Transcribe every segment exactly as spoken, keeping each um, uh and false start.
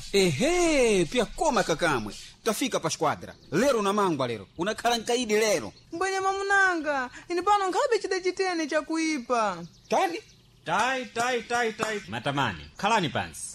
Ehe, pia koma kakamwe. Tafika pa squadra. Lero na mangwa lero. Unakhala nkaidi lero. Mbwenye mamunanga, ini pano nkhabe chida chitene cha kuipa. Tani? Tai, tai, tai, tai. Matamani, khalani pansi.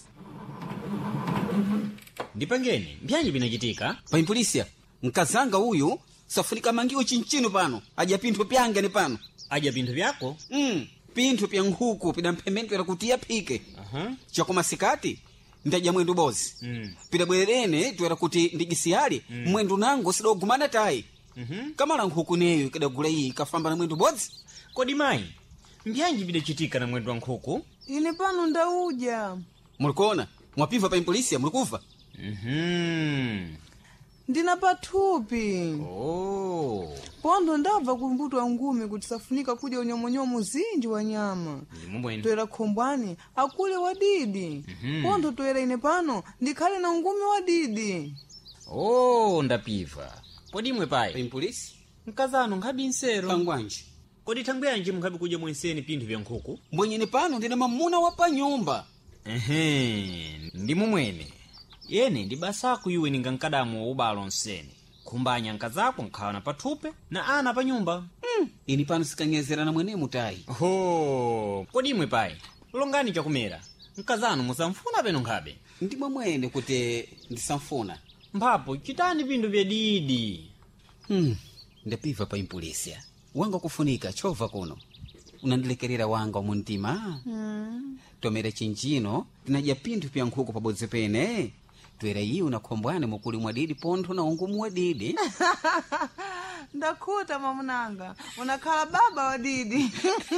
Ndipangeni, mbyanyi binachitika? Pa impolisia, nkazanga uyu, safunika mangiwo chinchino pano. Aja pinthu pyange ni pano. Aja pinthu pyako? Mm, pinthu pya nkhuku pidamphemento kutia phike. Aha. Chakoma sikati, ndaja mwendo bozi. Mm. Pidabwerene tuwera kuti ndigisiyali, mm. mwendo nango sidogumana tai. Mhm. Kamala nkhuku neyo kadagula iyi kafamba na mwendo bozi. Kodi mayi, mbyanyi bidachitika na mwendo wa nkhuku? Ini pano ndauja. Mulikona, mwapiva pa impolisia, mulikufa? Mhm. Ndina pathupi. Oh. Pondo ndabva kumbutwa ngumi kuti safunika kudya unyomonyomo zinji wa nyama. Ndimubwene. Toera khombwani, akule wadidi. Mhm. Pondo toera ine pano, ndikhale na ngumi wadidi. Oh, ndapiva. Kodi mwe Pa payi? impolisia? Mkazano nkhabi nsero. Pangwanji. Kodi thangwe yanji mukhabi kudya mwenseni pinthu vya nkhuku? Mbwenyeni pano ndina mamuna wa pa nyumba. Ehe, ndimumwene. Yene ndi basaku iwe ninga nkadamu wa ubalo nsene. Kumbanya nkazako nkhawana pathupe na ana pa nyumba. Mm. Ini pano sikanyezerana mwene mutai. Ho, kodi imwe payi? Longani chakumera. Nkazano musamfuna peno nkhabe. Ndimwe mwene kuti ndisamfuna. Mphapo chitani pinthu vya didi. Hmm. Ndapiva pa impolisia. Wanga kufunika chova kuno. Unandilekerera wanga muntima. Hmm. Tomera chinchino, tinaja pinthu pya nkhuku pabodzi pene. Twera iyi unakhombwane mukuli mwa didi pontho na ungumu wa didi. Ndakhuta mamunanga, unakhala baba wadidi.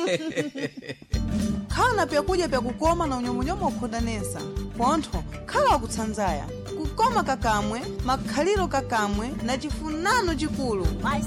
Khala pya kudya pya kukoma na unyomonyomo ukhodanesa. Pontho, khala wakutsanzaya. Kukoma kakamwe, makhaliro kakamwe na chifunano chikulu.